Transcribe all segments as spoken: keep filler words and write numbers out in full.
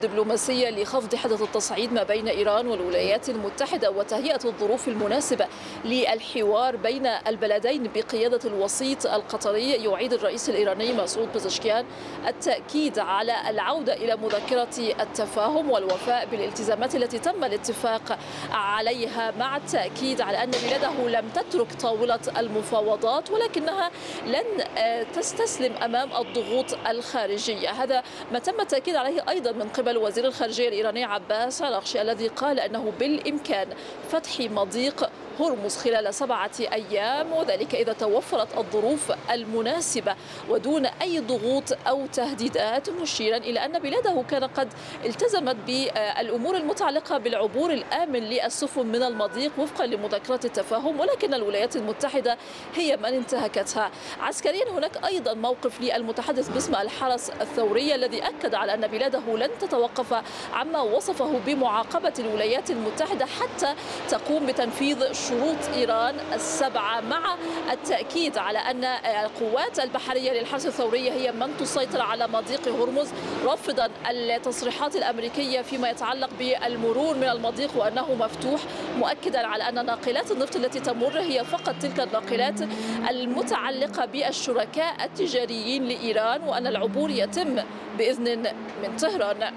دبلوماسية لخفض حدث التصعيد ما بين إيران والولايات المتحدة وتهيئة الظروف المناسبة للحوار بين البلدين بقيادة الوسيط القطري. يعيد الرئيس الإيراني مسعود بزشكيان التأكيد على العودة إلى مذكرة التفاهم والوفاء بالالتزامات التي تم الاتفاق عليها، مع التأكيد على أن بلاده لم تترك طاولة المفاوضات ولكنها لن تستسلم أمام الضغوط الخارجية. هذا ما تم التأكيد عليه أيضا من قبل وزير الخارجية الإيراني عباس عراقجي الذي قال أنه بالإمكان فتح مضيق هرمز خلال سبعة أيام، وذلك إذا توفرت الظروف المناسبة ودون أي ضغوط أو تهديدات، مشيرا إلى أن بلاده كان قد التزمت بالأمور المتعلقة بالعبور الآمن للسفن من المضيق وفقا لمذكرة التفاهم، ولكن الولايات المتحدة هي من انتهكتها. عسكريا هناك أيضا موقف للمتحدث باسم الحرس الثوري الذي أكد على أن بلاده لن تتوقف عما وصفه بمعاقبة الولايات المتحدة حتى تقوم بتنفيذ شروط إيران السبعة، مع التأكيد على أن القوات البحرية للحرس الثوري هي من تسيطر على مضيق هرمز، رافضا التصريحات الأمريكية فيما يتعلق بالمرور من المضيق وأنه مفتوح، مؤكدا على أن ناقلات النفط التي تمر هي فقط تلك الناقلات المتعلقة بالشركاء التجاريين لإيران، وأن العبور يتم بإذن من طهران.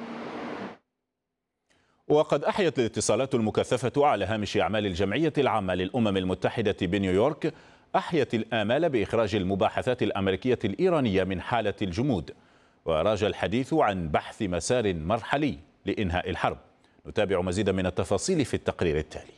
وقد أحيت الاتصالات المكثفة على هامش أعمال الجمعية العامة للأمم المتحدة بنيويورك أحيت الآمال بإخراج المباحثات الأمريكية الإيرانية من حالة الجمود، وراج الحديث عن بحث مسار مرحلي لإنهاء الحرب. نتابع مزيدا من التفاصيل في التقرير التالي.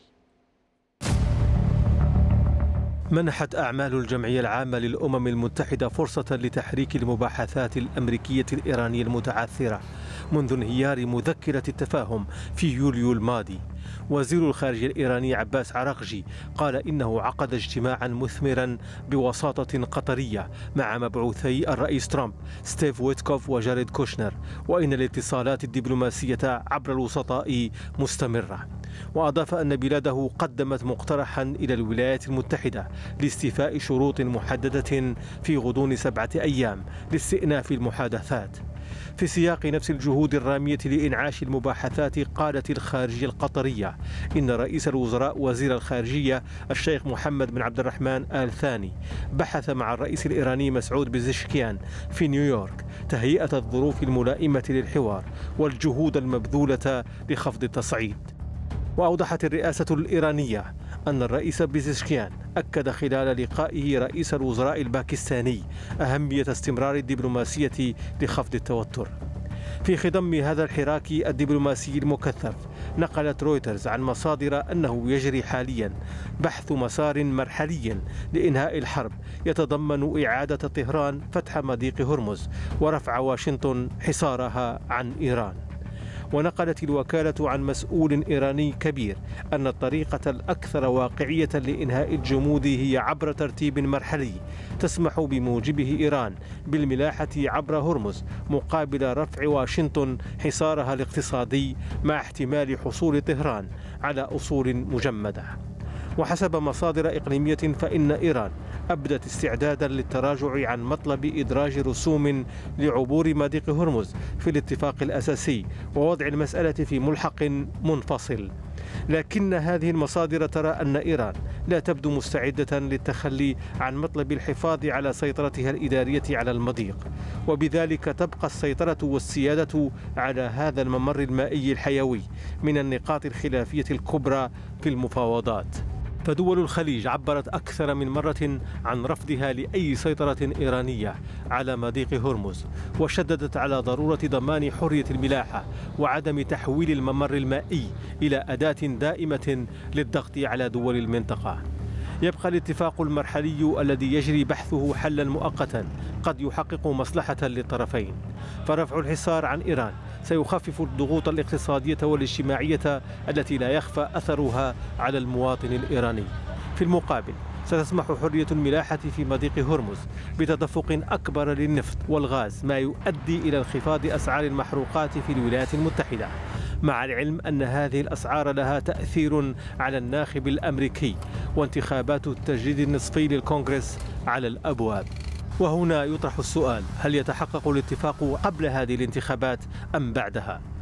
منحت أعمال الجمعية العامة للأمم المتحدة فرصة لتحريك المباحثات الأمريكية الإيرانية المتعثرة منذ انهيار مذكرة التفاهم في يوليو الماضي. وزير الخارجية الإيراني عباس عراقجي قال إنه عقد اجتماعا مثمرا بوساطة قطرية مع مبعوثي الرئيس ترامب ستيف ويتكوف وجاريد كوشنر، وإن الاتصالات الدبلوماسية عبر الوسطاء مستمرة. وأضاف أن بلاده قدمت مقترحا إلى الولايات المتحدة لاستيفاء شروط محددة في غضون سبعة أيام لاستئناف المحادثات. في سياق نفس الجهود الرامية لإنعاش المباحثات، قالت الخارجية القطرية إن رئيس الوزراء وزير الخارجية الشيخ محمد بن عبد الرحمن آل ثاني بحث مع الرئيس الإيراني مسعود بزشكيان في نيويورك تهيئة الظروف الملائمة للحوار والجهود المبذولة لخفض التصعيد. وأوضحت الرئاسة الإيرانية أن الرئيس بزشكيان أكد خلال لقائه رئيس الوزراء الباكستاني أهمية استمرار الدبلوماسية لخفض التوتر. في خضم هذا الحراك الدبلوماسي المكثف، نقلت رويترز عن مصادر أنه يجري حاليا بحث مسار مرحلي لإنهاء الحرب يتضمن إعادة طهران فتح مضيق هرمز ورفع واشنطن حصارها عن إيران. ونقلت الوكالة عن مسؤول إيراني كبير أن الطريقة الأكثر واقعية لإنهاء الجمود هي عبر ترتيب مرحلي تسمح بموجبه إيران بالملاحة عبر هرمز مقابل رفع واشنطن حصارها الاقتصادي، مع احتمال حصول طهران على أصول مجمدة. وحسب مصادر إقليمية فإن إيران أبدت استعدادا للتراجع عن مطلب إدراج رسوم لعبور مضيق هرمز في الاتفاق الأساسي ووضع المسألة في ملحق منفصل. لكن هذه المصادر ترى أن إيران لا تبدو مستعدة للتخلي عن مطلب الحفاظ على سيطرتها الإدارية على المضيق، وبذلك تبقى السيطرة والسيادة على هذا الممر المائي الحيوي من النقاط الخلافية الكبرى في المفاوضات. فدول الخليج عبرت أكثر من مرة عن رفضها لأي سيطرة إيرانية على مضيق هرمز، وشددت على ضرورة ضمان حرية الملاحة وعدم تحويل الممر المائي إلى أداة دائمة للضغط على دول المنطقة. يبقى الاتفاق المرحلي الذي يجري بحثه حلا مؤقتا قد يحقق مصلحة للطرفين، فرفع الحصار عن إيران سيخفف الضغوط الاقتصادية والاجتماعية التي لا يخفى أثرها على المواطن الإيراني. في المقابل ستسمح حرية الملاحة في مضيق هرمز بتدفق أكبر للنفط والغاز، ما يؤدي إلى انخفاض أسعار المحروقات في الولايات المتحدة، مع العلم أن هذه الأسعار لها تأثير على الناخب الأمريكي وانتخابات التجديد النصفي للكونغرس على الأبواب. وهنا يطرح السؤال: هل يتحقق الاتفاق قبل هذه الانتخابات أم بعدها؟